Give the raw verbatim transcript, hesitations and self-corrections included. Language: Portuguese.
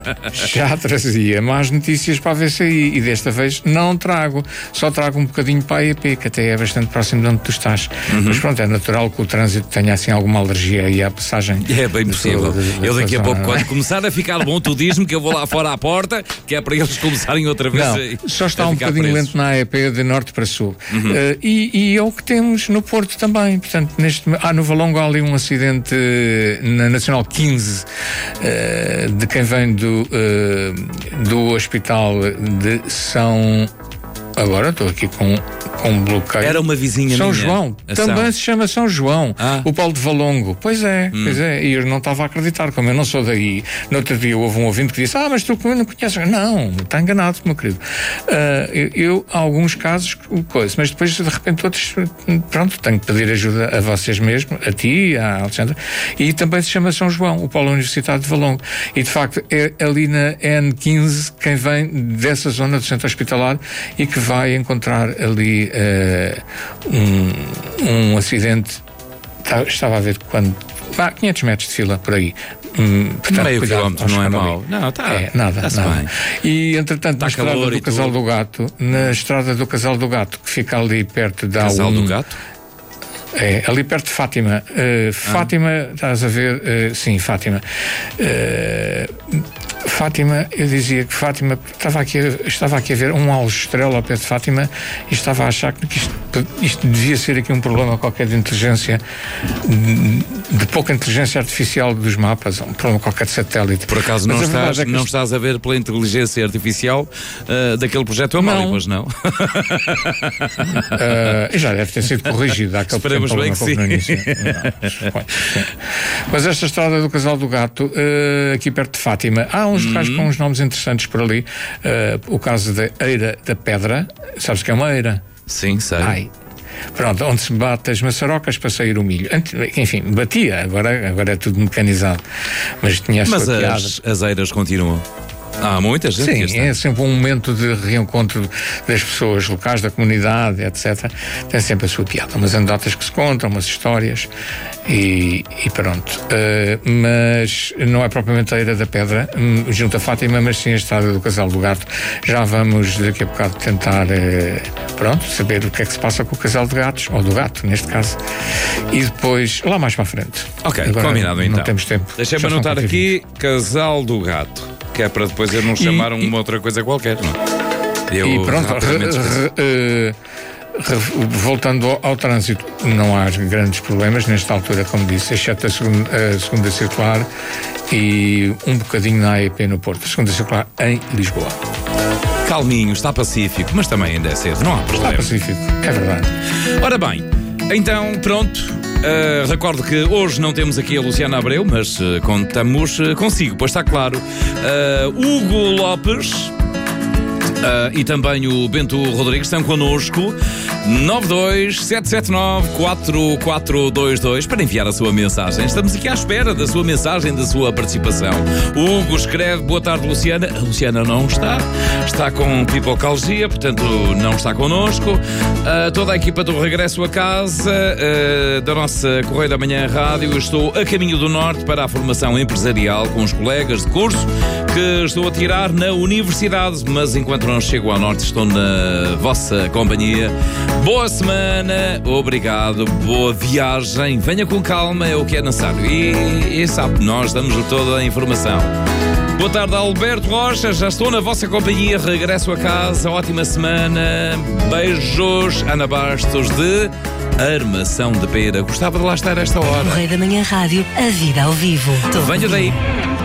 Já trazia más notícias para a V C I e desta vez não trago, só trago um bocadinho para a E P, que até é bastante próximo de onde tu estás. Uhum. Mas pronto, é natural que o trânsito tenha assim alguma alergia aí à passagem. É bem possível. De, de, eu daqui a pouco, quando começar a ficar bom, tu diz-me que eu vou lá fora à porta, que é para eles começarem outra vez. Não, a, só está a um bocadinho presos. lento na E P de norte para sul. Uhum. Uh, e, e é o que temos no Porto também. Portanto, neste, ah, no Valongo há ali um acidente uh, na Nacional quinze uh, de quem vem do, uh, do Hospital de São... Agora estou aqui com, com um bloqueio. Era uma vizinha São minha. João. Também se chama São João. Ah. O Paulo de Valongo. Pois é, hum. pois é. E eu não estava a acreditar, como eu não sou daí. No outro dia houve um ouvinte que disse: Ah, mas tu não conheces. Não, está enganado, meu querido. Uh, eu, eu, há alguns casos, coisa, mas depois de repente outros, pronto, tenho que pedir ajuda a vocês mesmo, a ti, à Alexandra. E também se chama São João, o Polo Universitário de Valongo. E de facto é ali na N quinze quem vem dessa zona do centro hospitalar e que vai encontrar ali uh, um, um acidente. Estava a ver quando ah, quinhentos metros de fila por aí. Hum, portanto, meio cuidado, quilómetro não é mau. Não, está. É, nada, nada. Bem. E entretanto, tá na estrada do Casal do Gato, na estrada do Casal do Gato, que fica ali perto da Casal A um, do Gato? É, ali perto de Fátima. Uh, ah. Fátima, estás a ver? Uh, sim, Fátima. Uh, Fátima, eu dizia que Fátima, estava aqui, estava aqui a ver um algestrel ao pé de Fátima e estava a achar que isto, isto devia ser aqui um problema qualquer de inteligência, de, de pouca inteligência artificial dos mapas, um problema qualquer de satélite. Por acaso não, estás, é não estás a ver pela inteligência artificial uh, daquele projeto Amália, pois não? uh, já deve ter sido corrigido. Esperemos bem que sim. Não, mas esta estrada do Casal do Gato, uh, aqui perto de Fátima, há uns locais uhum. com uns nomes interessantes por ali. Uh, o caso da Eira da Pedra, sabes que é uma eira? Sim, sei. Ai. Pronto, onde se bate as maçarocas para sair o milho. Enfim, batia, agora, agora é tudo mecanizado. Mas tinha Mas as, as eiras continuam. Há muitas gente. Sim, é sempre um momento de reencontro das pessoas locais, da comunidade, etcétera. Tem sempre a sua piada. Umas anedotas que se contam, umas histórias e, e pronto. Uh, mas não é propriamente a Eira da Pedra, um, junto a Fátima, mas sim a estrada do Casal do Gato. Já vamos daqui a bocado tentar, uh, pronto, saber o que é que se passa com o Casal de Gatos, ou do Gato, neste caso. E depois, lá mais para a frente. Ok, agora, combinado então. Não temos tempo. Deixa-me anotar aqui, Casal do Gato. Que é para depois eu não chamar e, uma outra coisa qualquer, não? Eu e pronto, re, re, re, voltando ao, ao trânsito, não há grandes problemas nesta altura, como disse, exceto a segunda, a segunda circular e um bocadinho na A E P no Porto, a segunda circular em Lisboa. Calminho, está pacífico, mas também ainda é cedo, não há problema. Está pacífico, é verdade. Ora bem, então pronto. Uh, recordo que hoje não temos aqui a Luciana Abreu, mas uh, contamos uh, consigo, pois está claro. Uh, Hugo Lopes uh, e também o Bento Rodrigues estão connosco. nove dois sete sete nove quatro quatro dois dois para enviar a sua mensagem. Estamos aqui à espera da sua mensagem, da sua participação. O Hugo escreve: boa tarde, Luciana. A Luciana não está, está com pipocalgia, portanto não está connosco. Uh, toda a equipa do Regresso a Casa uh, da nossa Correio da Manhã Rádio. Estou a caminho do Norte para a formação empresarial com os colegas de curso que estou a tirar na universidade, mas enquanto não chego ao Norte estou na vossa companhia. Boa semana, obrigado, boa viagem, venha com calma, é o que é necessário. E, e sabe, nós damos-lhe toda a informação. Boa tarde, Alberto Rocha, já estou na vossa companhia, regresso a casa, ótima semana, beijos, Ana Bastos de Armação de Pera. Gostava de lá estar a esta hora. Correio da Manhã Rádio, a vida ao vivo. Venha daí.